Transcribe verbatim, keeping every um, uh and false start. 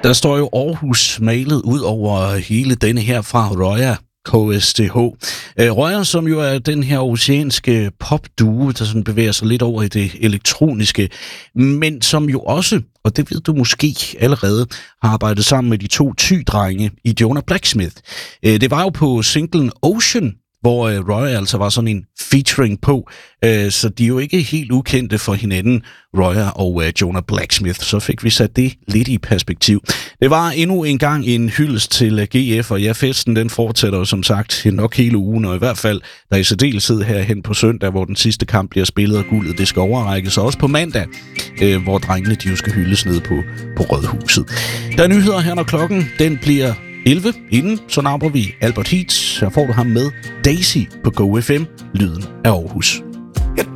Der står jo Aarhus malet ud over hele denne her fra Røya K S T H. Røya, som jo er den her oceanske popduo, der sådan bevæger sig lidt over i det elektroniske, men som jo også, og det ved du måske allerede, har arbejdet sammen med de to Thy-drenge i Jonah Blacksmith. Det var jo på singlen Ocean, hvor øh, Røya altså var sådan en featuring på, øh, så de er jo ikke helt ukendte for hinanden, Røya og øh, Jonah Blacksmith. Så fik vi sat det lidt i perspektiv. Det var endnu en gang en hyldest til øh, G F, og ja, festen den fortsætter jo som sagt nok hele ugen, og i hvert fald der i særdeleshed herhen på søndag, hvor den sidste kamp bliver spillet, og guldet det skal overrækkes, og også på mandag, øh, hvor drengene de jo skal hyldes ned på, på Rådhuset. Der er nyheder her, når klokken den bliver elleve. Inden så napper vi Albert Heats. Her får du ham med Daisy på Go F M, lyden af Aarhus.